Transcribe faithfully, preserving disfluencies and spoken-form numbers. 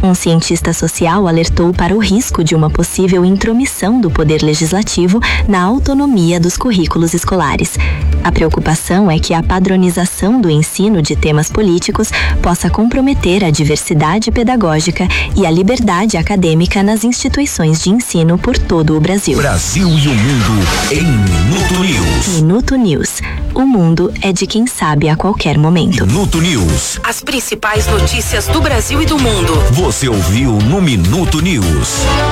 Um cientista social alertou para o risco de uma possível intromissão do Poder Legislativo na autonomia dos currículos escolares. A preocupação é que a padronização do ensino de temas políticos possa comprometer a diversidade pedagógica e a liberdade acadêmica nas instituições de ensino por todo o Brasil. Brasil e o mundo em Minuto News. Minuto News. O mundo é de quem sabe a qualquer momento. Minuto News. As principais notícias do Brasil e do mundo. Você ouviu no Minuto News.